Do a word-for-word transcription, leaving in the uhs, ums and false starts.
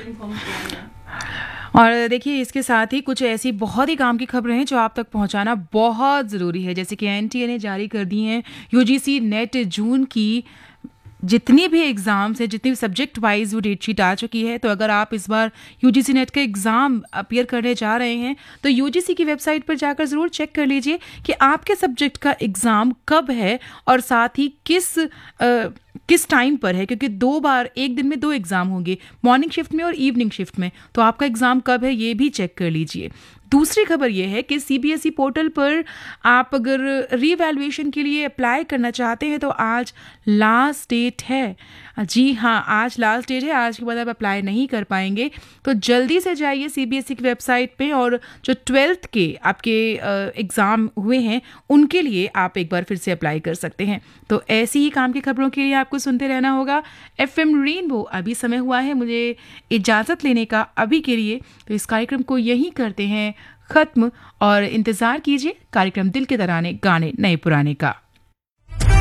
Inform किया है। और देखिए इसके साथ ही कुछ ऐसी बहुत ही काम की खबरें हैं जो आप तक पहुंचाना बहुत ज़रूरी है, जैसे कि एनटीए ने जारी कर दी हैं यूजीसी नेट जून की जितनी भी एग्ज़ाम्स हैं, जितनी भी सब्जेक्ट वाइज वो डेट शीट आ चुकी है। तो अगर आप इस बार यूजीसी नेट का एग्ज़ाम अपीयर करने जा रहे हैं तो यूजीसी की वेबसाइट पर जाकर ज़रूर चेक कर लीजिए कि आपके सब्जेक्ट का एग्ज़ाम कब है और साथ ही किस आ, किस टाइम पर है, क्योंकि दो बार एक दिन में दो एग्ज़ाम होंगे, मॉर्निंग शिफ्ट में और इवनिंग शिफ्ट में। तो आपका एग्ज़ाम कब है ये भी चेक कर लीजिए। दूसरी खबर ये है कि सीबीएसई पोर्टल पर आप अगर रीवैल्यूएशन के लिए अप्लाई करना चाहते हैं तो आज लास्ट डेट है। जी हाँ, आज लास्ट डेट है, आज के बाद आप अप्लाई नहीं कर पाएंगे। तो जल्दी से जाइए सीबीएसई की वेबसाइट पे और जो ट्वेल्थ के आपके एग्ज़ाम हुए हैं उनके लिए आप एक बार फिर से अप्लाई कर सकते हैं। तो ऐसी ही काम की खबरों के लिए आपको सुनते रहना होगा एफएम रेनबो। अभी समय हुआ है मुझे इजाज़त लेने का अभी के लिए, तो इस कार्यक्रम को यहीं करते हैं ख़त्म और इंतज़ार कीजिए कार्यक्रम दिल के तराने गाने नए पुराने का।